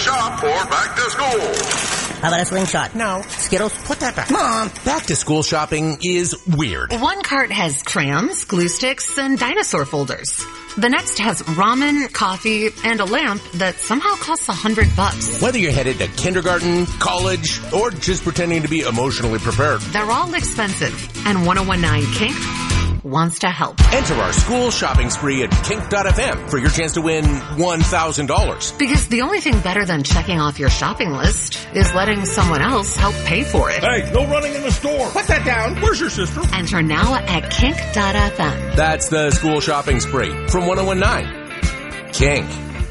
shop for back to school. How about a slingshot? No. Skittles, put that back. Mom! Back to school shopping is weird. One cart has crayons, glue sticks, and dinosaur folders. The next has ramen, coffee, and a lamp that somehow costs $100. Whether you're headed to kindergarten, college, or just pretending to be emotionally prepared, They're all expensive, and 1019 Kink wants to help. enter our school shopping spree at kink.fm for your chance to win $1,000. Because the only thing better than checking off your shopping list is letting someone else help pay for it. Hey, no running in the store. Put that down. Where's your sister? Enter now at kink.fm. That's the school shopping spree from 1019 Kink.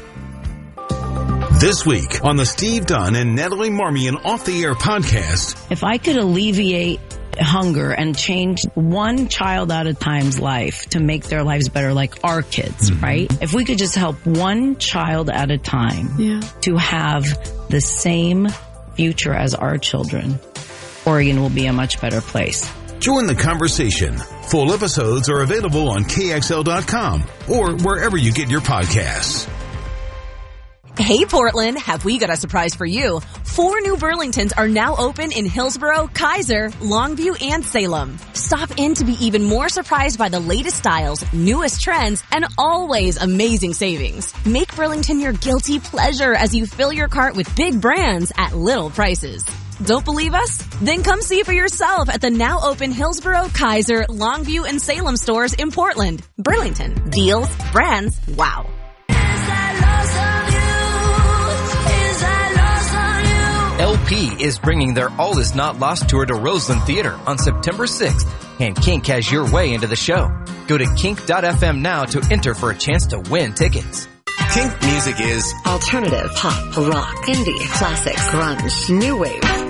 This week on the Steve Dunn and Natalie Marmion Off the Air podcast. If I could alleviate hunger and change one child at a time's life to make their lives better, like our kids, right? If we could just help one child at a time to have the same future as our children, Oregon will be a much better place. Join the conversation. Full episodes are available on KXL.com or wherever you get your podcasts. Hey Portland, have we got a surprise for you? 4 new Burlingtons are now open in Hillsborough, Kaiser, Longview, and Salem. Stop in to be even more surprised by the latest styles, newest trends, and always amazing savings. Make Burlington your guilty pleasure as you fill your cart with big brands at little prices. Don't believe us? Then come see for yourself at the now open Hillsborough, Kaiser, Longview, and Salem stores in Portland. Burlington. Deals, brands, wow. LP is bringing their All Is Not Lost tour to Roseland Theater on September 6th, and Kink has your way into the show. Go to kink.fm now to enter for a chance to win tickets. Kink music is Alternative, pop, rock, indie, classics, grunge, new wave,